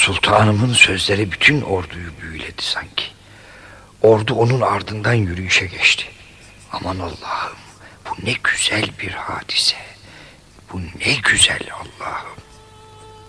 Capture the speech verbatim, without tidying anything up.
Sultanımın sözleri bütün orduyu büyüledi sanki. Ordu onun ardından yürüyüşe geçti. Aman Allah'ım, bu ne güzel bir hadise. Bu ne güzel Allah'ım.